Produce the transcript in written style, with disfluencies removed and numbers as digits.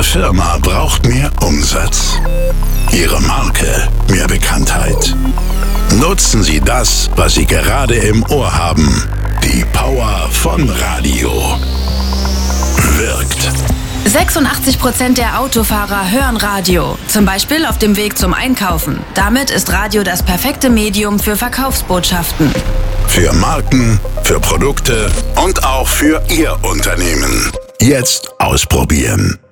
Firma braucht mehr Umsatz? Ihre Marke mehr Bekanntheit? Nutzen Sie das, was Sie gerade im Ohr haben. Die Power von Radio. Wirkt. 86% der Autofahrer hören Radio, zum Beispiel auf dem Weg zum Einkaufen. Damit ist Radio das perfekte Medium für Verkaufsbotschaften. Für Marken, für Produkte und auch für Ihr Unternehmen. Jetzt ausprobieren.